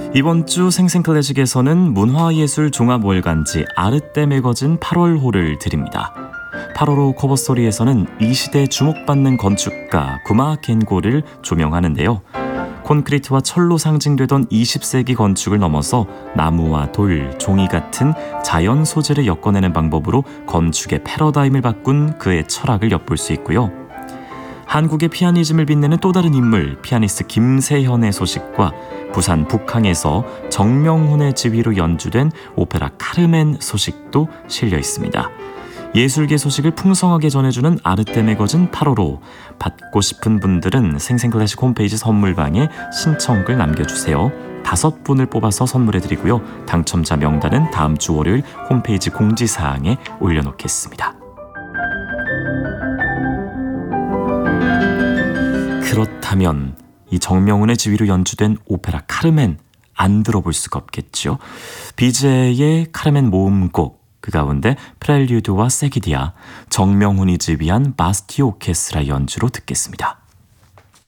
이번 주 생생클래식에서는 문화예술종합월간지 아르떼 매거진 8월호를 드립니다. 8월호 커버스토리에서는 이 시대에 주목받는 건축가 구마 겐고를 조명하는데요. 콘크리트와 철로 상징되던 20세기 건축을 넘어서 나무와 돌, 종이 같은 자연 소재를 엮어내는 방법으로 건축의 패러다임을 바꾼 그의 철학을 엿볼 수 있고요. 한국의 피아니즘을 빛내는 또 다른 인물, 피아니스트 김세현의 소식과 부산 북항에서 정명훈의 지휘로 연주된 오페라 카르멘 소식도 실려 있습니다. 예술계 소식을 풍성하게 전해주는 아르떼 매거진 8월호. 받고 싶은 분들은 생생클래식 홈페이지 선물방에 신청글 남겨주세요. 5분을 뽑아서 선물해드리고요. 당첨자 명단은 다음 주 월요일 홈페이지 공지사항에 올려놓겠습니다. 그렇다면 이 정명훈의 지휘로 연주된 오페라 카르멘 안 들어볼 수가 없겠죠. 비제의 카르멘 모음곡, 그 가운데 프렐류드와 세기디아, 정명훈이 지휘한 바스티 오케스트라 연주로 듣겠습니다.